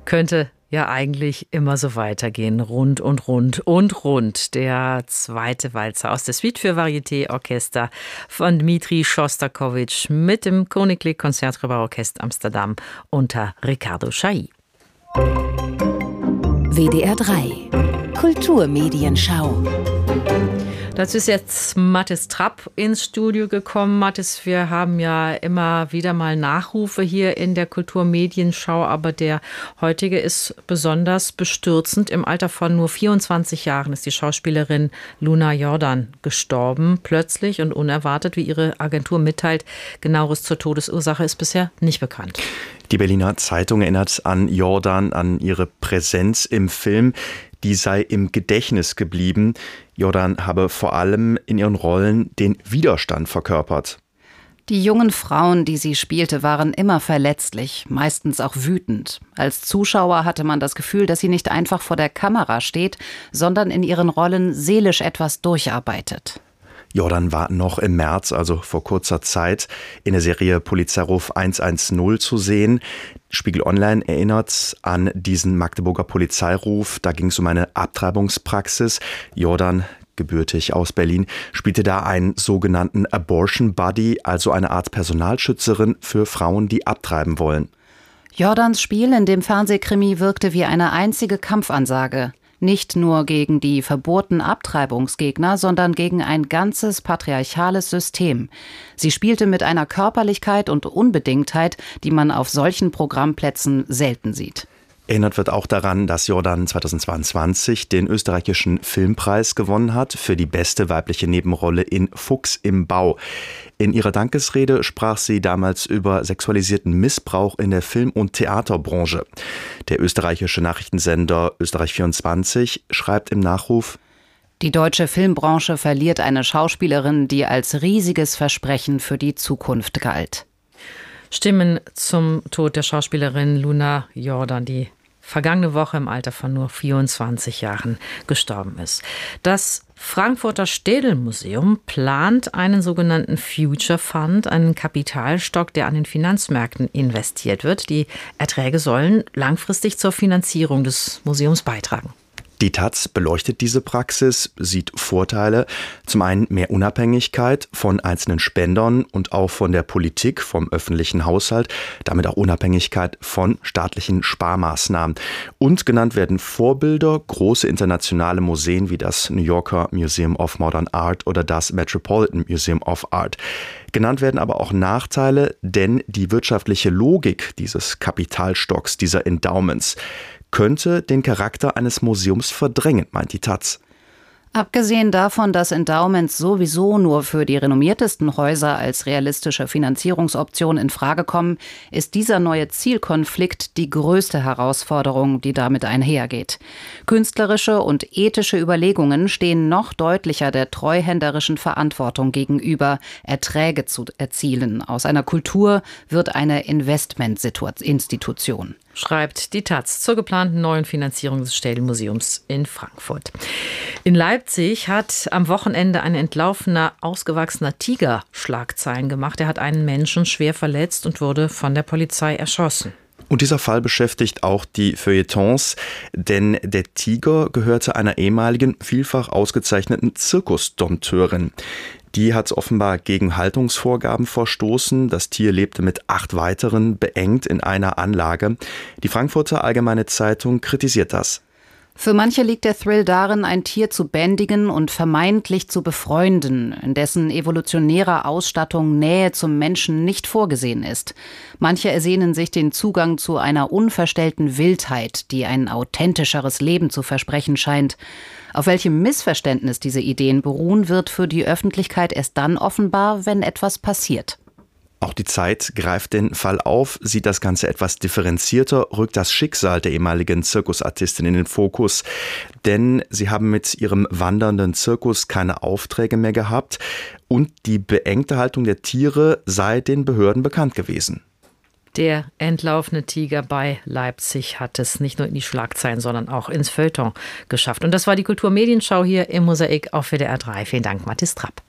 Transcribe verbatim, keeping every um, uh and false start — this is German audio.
Könnte ja eigentlich immer so weitergehen. Rund und rund und rund. Der zweite Walzer aus der Suite für Varieté Orchester von Dmitri Schostakowitsch mit dem Koninklijk Concertgebouworkest Amsterdam unter Ricardo Chailly. W D R drei Kulturmedienschau. Dazu ist jetzt Mathis Trapp ins Studio gekommen. Mathis, wir haben ja immer wieder mal Nachrufe hier in der Kulturmedienschau, aber der heutige ist besonders bestürzend. Im Alter von nur vierundzwanzig Jahren ist die Schauspielerin Luna Jordan gestorben, plötzlich und unerwartet, wie ihre Agentur mitteilt. Genaueres zur Todesursache ist bisher nicht bekannt. Die Berliner Zeitung erinnert an Jordan, an ihre Präsenz im Film. Die sei im Gedächtnis geblieben. Jordan habe vor allem in ihren Rollen den Widerstand verkörpert. Die jungen Frauen, die sie spielte, waren immer verletzlich, meistens auch wütend. Als Zuschauer hatte man das Gefühl, dass sie nicht einfach vor der Kamera steht, sondern in ihren Rollen seelisch etwas durcharbeitet. Jordan war noch im März, also vor kurzer Zeit, in der Serie Polizeiruf hundertzehn zu sehen. Spiegel Online erinnert an diesen Magdeburger Polizeiruf. Da ging es um eine Abtreibungspraxis. Jordan, gebürtig aus Berlin, spielte da einen sogenannten Abortion Buddy, also eine Art Personalschützerin für Frauen, die abtreiben wollen. Jordans Spiel in dem Fernsehkrimi wirkte wie eine einzige Kampfansage. Nicht nur gegen die verbohrten Abtreibungsgegner, sondern gegen ein ganzes patriarchales System. Sie spielte mit einer Körperlichkeit und Unbedingtheit, die man auf solchen Programmplätzen selten sieht. Erinnert wird auch daran, dass Jordan zweitausendzweiundzwanzig den österreichischen Filmpreis gewonnen hat für die beste weibliche Nebenrolle in Fuchs im Bau. In ihrer Dankesrede sprach sie damals über sexualisierten Missbrauch in der Film- und Theaterbranche. Der österreichische Nachrichtensender Österreich vierundzwanzig schreibt im Nachruf: Die deutsche Filmbranche verliert eine Schauspielerin, die als riesiges Versprechen für die Zukunft galt. Stimmen zum Tod der Schauspielerin Luna Jordan, die vergangene Woche im Alter von nur vierundzwanzig Jahren gestorben ist. Das Frankfurter Städel-Museum plant einen sogenannten Future Fund, einen Kapitalstock, der an den Finanzmärkten investiert wird. Die Erträge sollen langfristig zur Finanzierung des Museums beitragen. Die Taz beleuchtet diese Praxis, sieht Vorteile. Zum einen mehr Unabhängigkeit von einzelnen Spendern und auch von der Politik, vom öffentlichen Haushalt, damit auch Unabhängigkeit von staatlichen Sparmaßnahmen. Und genannt werden Vorbilder, große internationale Museen wie das New Yorker Museum of Modern Art oder das Metropolitan Museum of Art. Genannt werden aber auch Nachteile, denn die wirtschaftliche Logik dieses Kapitalstocks, dieser Endowments, könnte den Charakter eines Museums verdrängen, meint die Taz. Abgesehen davon, dass Endowments sowieso nur für die renommiertesten Häuser als realistische Finanzierungsoption in Frage kommen, ist dieser neue Zielkonflikt die größte Herausforderung, die damit einhergeht. Künstlerische und ethische Überlegungen stehen noch deutlicher der treuhänderischen Verantwortung gegenüber, Erträge zu erzielen. Aus einer Kultur wird eine Investmentinstitution. Schreibt die Taz zur geplanten neuen Finanzierung des Städel-Museums in Frankfurt. In Leipzig hat am Wochenende ein entlaufener, ausgewachsener Tiger Schlagzeilen gemacht. Er hat einen Menschen schwer verletzt und wurde von der Polizei erschossen. Und dieser Fall beschäftigt auch die Feuilletons, denn der Tiger gehörte einer ehemaligen, vielfach ausgezeichneten Zirkusdompteurin. Die hat offenbar gegen Haltungsvorgaben verstoßen. Das Tier lebte mit acht weiteren beengt in einer Anlage. Die Frankfurter Allgemeine Zeitung kritisiert das. Für manche liegt der Thrill darin, ein Tier zu bändigen und vermeintlich zu befreunden, in dessen evolutionärer Ausstattung Nähe zum Menschen nicht vorgesehen ist. Manche ersehnen sich den Zugang zu einer unverstellten Wildheit, die ein authentischeres Leben zu versprechen scheint. Auf welchem Missverständnis diese Ideen beruhen, wird für die Öffentlichkeit erst dann offenbar, wenn etwas passiert. Auch die Zeit greift den Fall auf, sieht das Ganze etwas differenzierter, rückt das Schicksal der ehemaligen Zirkusartistin in den Fokus. Denn sie haben mit ihrem wandernden Zirkus keine Aufträge mehr gehabt und die beengte Haltung der Tiere sei den Behörden bekannt gewesen. Der entlaufene Tiger bei Leipzig hat es nicht nur in die Schlagzeilen, sondern auch ins Feuilleton geschafft. Und das war die Kulturmedienschau hier im Mosaik auf W D R drei. Vielen Dank, Mathis Trapp.